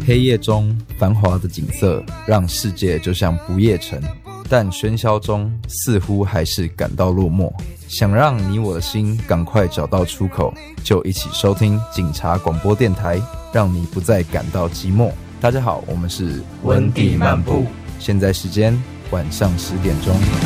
黑夜中繁华的景色让世界就像不夜城，但喧嚣中似乎还是感到落寞。想让你我的心赶快找到出口，就一起收听警察广播电台，让你不再感到寂寞。大家好，我们是温蒂漫步， 现在时间晚上10点钟。